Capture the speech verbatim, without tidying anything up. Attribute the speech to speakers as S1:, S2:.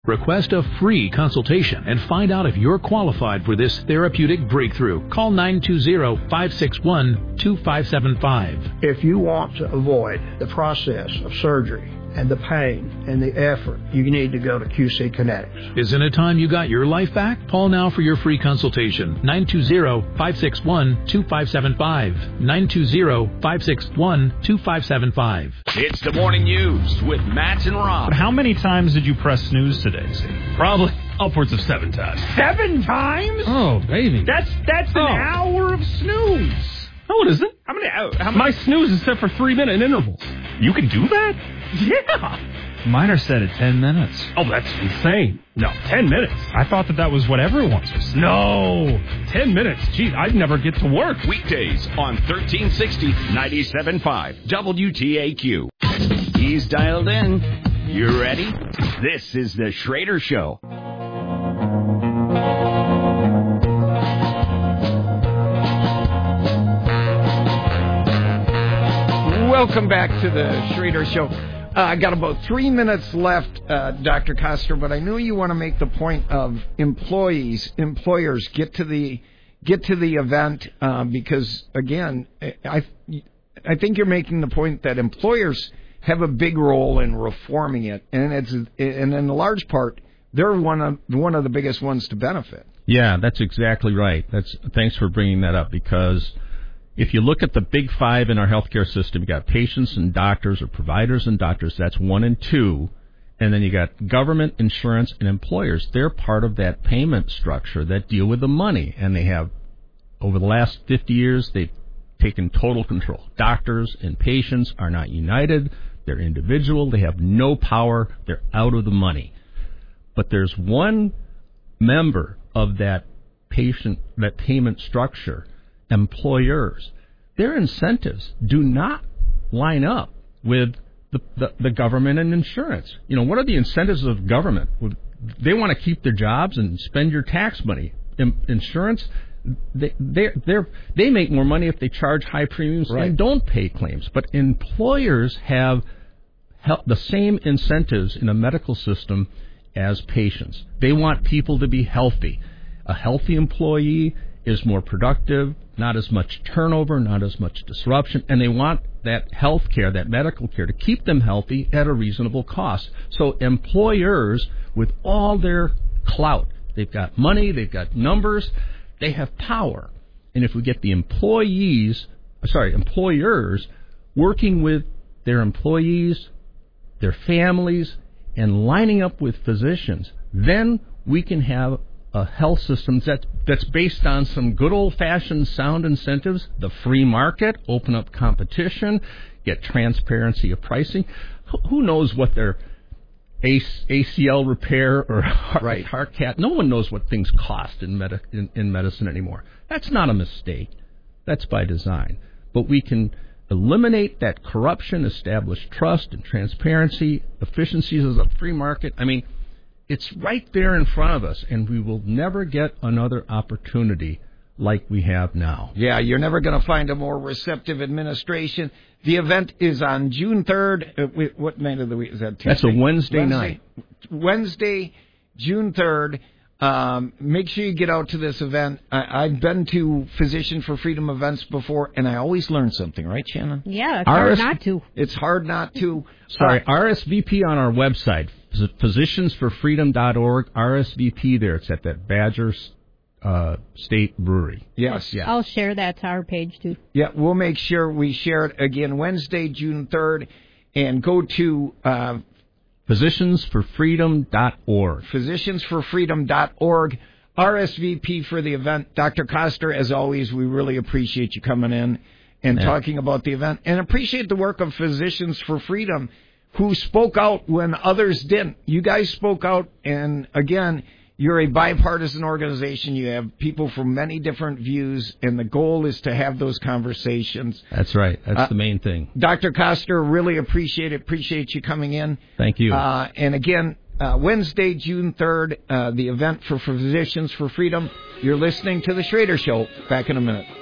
S1: Request a free consultation and find out if you're qualified for this therapeutic breakthrough. Call nine two zero, five six one, two five seven five.
S2: If you want to avoid the process of surgery and the pain and the effort, you need to go to Q C Kinetics.
S1: Isn't it time you got your life back? Call now for your free consultation. nine two zero, five six one, two five seven five. nine two zero, five six one, two five seven five.
S3: It's the Morning News with Matt and Rob.
S4: But how many times did you press snooze today, Steve?
S5: Probably upwards of seven times.
S4: Seven times?
S5: Oh, baby.
S4: That's that's
S5: oh.
S4: an hour of snooze.
S5: No, it isn't.
S4: How many? How many?
S5: My snooze is set for three-minute intervals. You can do that?
S4: Yeah. Mine are set at ten minutes.
S5: Oh, that's insane. No, ten minutes.
S4: I thought that that was what everyone's was.
S5: No, ten minutes. Geez, I'd never get to work.
S3: Weekdays on thirteen sixty, ninety-seven point five W T A Q. He's dialed in. You ready? This is the Schrader Show.
S6: Welcome back to the Schrader Show. Uh, I got about three minutes left, uh, Doctor Koster, but I know you want to make the point of employees, employers get to the get to the event uh, because again, I I think you're making the point that employers have a big role in reforming it, and it's and in large part they're one of one of the biggest ones to benefit.
S7: Yeah, that's exactly right. That's thanks for bringing that up, because if you look at the big five in our healthcare system, you got patients and doctors, or providers and doctors. That's one and two. And then you got government, insurance, and employers. They're part of that payment structure that deal with the money. And they have, over the last fifty years, they've taken total control. Doctors and patients are not united. They're individual. They have no power. They're out of the money. But there's one member of that patient, that payment structure, employers. Their incentives do not line up with the, the, the government and insurance. You know, what are the incentives of government? They want to keep their jobs and spend your tax money. In, insurance, they they they make more money if they charge high premiums right. and don't pay claims. But employers have hel- the same incentives in a medical system as patients. They want people to be healthy. A healthy employee is more productive, not as much turnover, not as much disruption, and they want that health care, that medical care, to keep them healthy at a reasonable cost. So employers, with all their clout, they've got money, they've got numbers, they have power. And if we get the employees, sorry, employers working with their employees, their families, and lining up with physicians, then we can have a health system that, that's based on some good old-fashioned sound incentives, the free market, open up competition, get transparency of pricing. Who knows what their A C L repair or heart, right. heart cath? No one knows what things cost in, med- in, in medicine anymore. That's not a mistake. That's by design. But we can eliminate that corruption, establish trust and transparency, efficiencies of a free market. I mean, it's right there in front of us, and we will never get another opportunity like we have now.
S6: Yeah, you're never going to find a more receptive administration. The event is on June third. Uh, what night of the week is that? Tuesday?
S7: That's a Wednesday,
S6: Wednesday
S7: night.
S6: Wednesday, June third. Um, make sure you get out to this event. I, I've been to Physicians for Freedom events before, and I always learn something, right, Shannon?
S8: Yeah, it's hard
S7: R S-
S8: not to.
S6: It's hard not to.
S7: Sorry,
S6: uh,
S7: R S V P on our website, physicians for freedom dot org, R S V P there. It's at that Badger uh, State Brewery.
S6: Yes.
S7: Yeah.
S8: I'll share that to our page, too.
S6: Yeah, we'll make sure we share it again Wednesday, June third, and go to Uh,
S7: physicians for freedom dot org.
S6: physicians for freedom dot org. R S V P for the event. Doctor Koster, as always, we really appreciate you coming in and yeah. talking about the event, and appreciate the work of Physicians for Freedom, who spoke out when others didn't. You guys spoke out, and again, you're a bipartisan organization. You have people from many different views, and the goal is to have those conversations.
S7: That's right. That's uh, the main thing.
S6: Doctor Koster, really appreciate it. Appreciate you coming in.
S7: Thank you.
S6: Uh, and again, uh, Wednesday, June third, uh, the event for Physicians for Freedom. You're listening to The Schrader Show. Back in a minute.